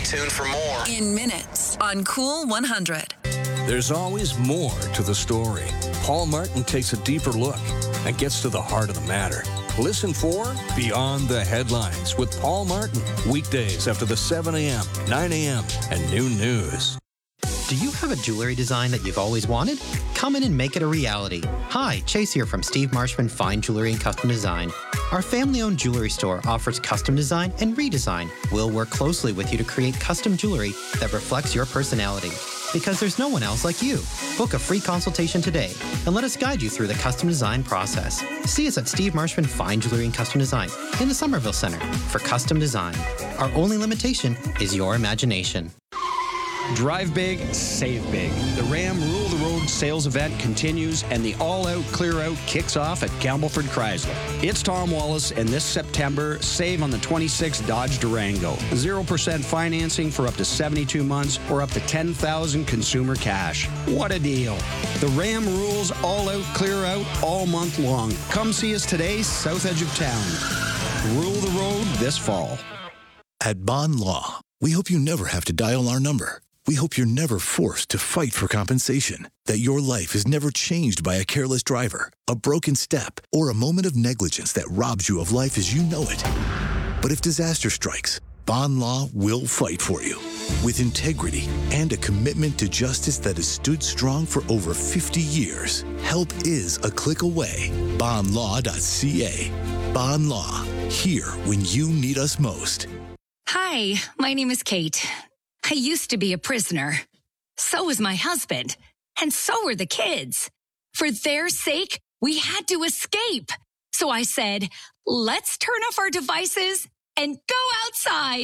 tuned for more in minutes on Cool 100. There's always more to the story. Paul Martin takes a deeper look and gets to the heart of the matter. Listen for Beyond the Headlines with Paul Martin. Weekdays after the 7 a.m., 9 a.m., and noon news. Do you have a jewelry design that you've always wanted? Come in and make it a reality. Hi, Chase here from Steve Marshman Fine Jewelry and Custom Design. Our family-owned jewelry store offers custom design and redesign. We'll work closely with you to create custom jewelry that reflects your personality. Because there's no one else like you. Book a free consultation today and let us guide you through the custom design process. See us at Steve Marshman Fine Jewelry and Custom Design in the Somerville Center for custom design. Our only limitation is your imagination. Drive big, save big. The Ram Rule the Road sales event continues and the all-out clear-out kicks off at Campbellford Chrysler. It's Tom Wallace, and this September, save on the 26 Dodge Durango. 0% financing for up to 72 months or up to $10,000 consumer cash. What a deal. The Ram Rule's all-out clear-out all month long. Come see us today, south edge of town. Rule the road this fall. At Bond Law, we hope you never have to dial our number. We hope you're never forced to fight for compensation, that your life is never changed by a careless driver, a broken step, or a moment of negligence that robs you of life as you know it. But if disaster strikes, Bond Law will fight for you. With integrity and a commitment to justice that has stood strong for over 50 years, help is a click away. Bondlaw.ca. Bond Law, here when you need us most. Hi, my name is Kate. I used to be a prisoner. So was my husband. And so were the kids. For their sake, we had to escape. So I said, let's turn off our devices and go outside.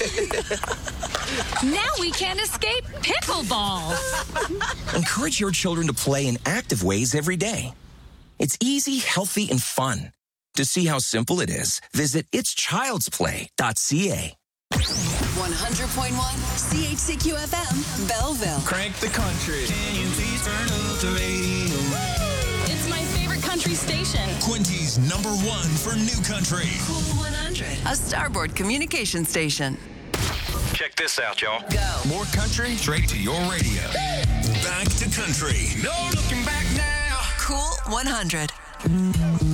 Now we can't escape pickleball. Encourage your children to play in active ways every day. It's easy, healthy, and fun. To see how simple it is, visit itschildsplay.ca. 100.1 CHCQ FM, Belleville. Crank the country. Can you please turn up the radio? It's my favorite country station. Quincy's #1 for new country. Cool 100, a Starboard communication station. Check this out, y'all. Go. More country straight to your radio. Back to country. No looking back now. Cool 100.